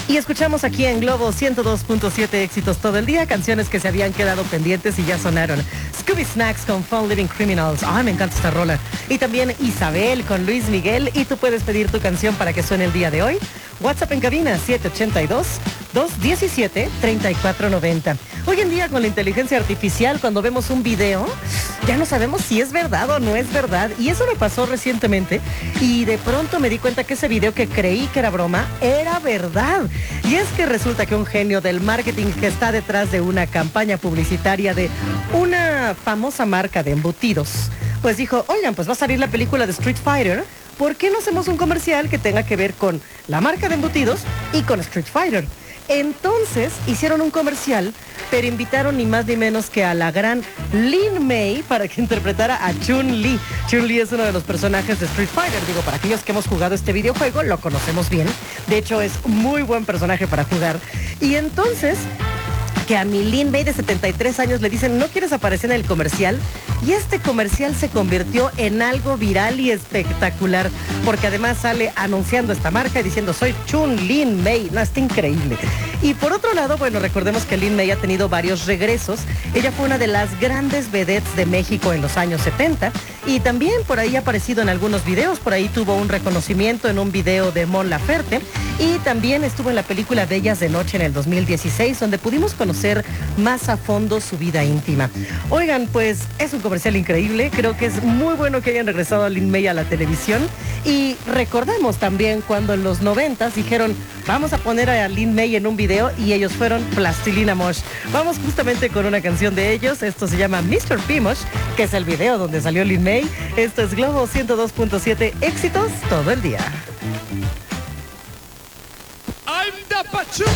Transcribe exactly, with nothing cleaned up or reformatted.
Y escuchamos aquí en Globo ciento dos punto siete éxitos todo el día, canciones que se habían quedado pendientes y ya sonaron. Scooby Snacks con Fun Living Criminals. Ay, me encanta esta rola. Y también Isabel con Luis Miguel. Y tú puedes pedir tu canción para que suene el día de hoy. WhatsApp en cabina siete ocho dos, dos uno siete, tres cuatro nueve cero. Hoy en día con la inteligencia artificial, cuando vemos un video, ya no sabemos si es verdad o no es verdad. Y eso me pasó recientemente. Y de pronto me di cuenta que ese video que creí que era broma, era verdad. Y es que resulta que un genio del marketing que está detrás de una campaña publicitaria de una famosa marca de embutidos, pues dijo, oigan, pues va a salir la película de Street Fighter, ¿por qué no hacemos un comercial que tenga que ver con la marca de embutidos y con Street Fighter? Entonces hicieron un comercial, pero invitaron ni más ni menos que a la gran Lin May para que interpretara a Chun-Li. Chun-Li es uno de los personajes de Street Fighter. Digo, para aquellos que hemos jugado este videojuego, lo conocemos bien. De hecho, es muy buen personaje para jugar. Y entonces, que a mi Lin May de setenta y tres años le dicen, ¿no quieres aparecer en el comercial? Y este comercial se convirtió en algo viral y espectacular, porque además sale anunciando esta marca y diciendo, soy Chun-Lin May. No, está increíble. Y por otro lado, bueno, recordemos que Lin May ha tenido varios regresos. Ella fue una de las grandes vedettes de México en los años setenta y también por ahí ha aparecido en algunos videos. Por ahí tuvo un reconocimiento en un video de Mon Laferte y también estuvo en la película Bellas de Noche en el dos mil dieciséis, donde pudimos conocer más a fondo su vida íntima. Oigan, pues es un comercial increíble. Creo que es muy bueno que hayan regresado a Lin May a la televisión. Y recordemos también cuando en los noventas dijeron, vamos a poner a Lin May en un video, y ellos fueron Plastilina Mosh. Vamos justamente con una canción de ellos. Esto se llama mister P-Mosh, que es el video donde salió Lin May. Esto es Globo ciento dos punto siete, éxitos todo el día. I'm the